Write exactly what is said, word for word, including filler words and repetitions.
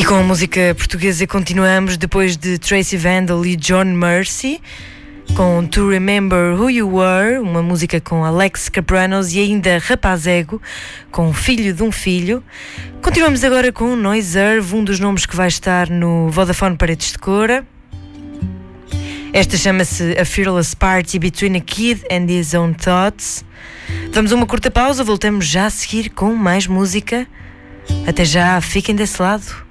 com a música portuguesa continuamos depois de Tracy Vandal e John Mercy, com To Remember Who You Were, uma música com Alex Capranos e ainda Rapaz Ego, com Filho de um Filho. Continuamos agora com Noiserve, um dos nomes que vai estar no Vodafone Paredes de Cora. Esta chama-se A Fearless Party Between a Kid and His Own Thoughts. Vamos a uma curta pausa, voltamos já a seguir com mais música. Até já, fiquem desse lado.